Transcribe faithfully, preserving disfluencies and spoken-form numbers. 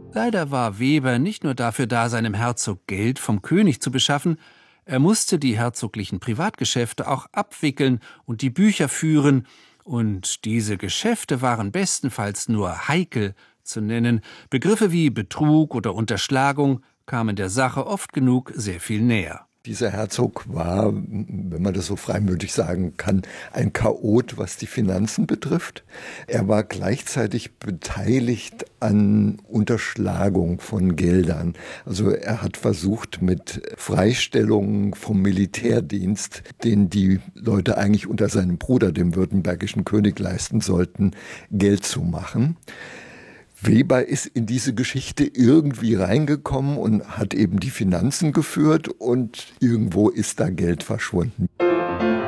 Leider war Weber nicht nur dafür da, seinem Herzog Geld vom König zu beschaffen, er musste die herzoglichen Privatgeschäfte auch abwickeln und die Bücher führen, und diese Geschäfte waren bestenfalls nur heikel zu nennen. Begriffe wie Betrug oder Unterschlagung kamen der Sache oft genug sehr viel näher. Dieser Herzog war, wenn man das so freimütig sagen kann, ein Chaot, was die Finanzen betrifft. Er war gleichzeitig beteiligt an Unterschlagung von Geldern. Also er hat versucht, mit Freistellungen vom Militärdienst, den die Leute eigentlich unter seinem Bruder, dem württembergischen König, leisten sollten, Geld zu machen. Weber ist in diese Geschichte irgendwie reingekommen und hat eben die Finanzen geführt, und irgendwo ist da Geld verschwunden.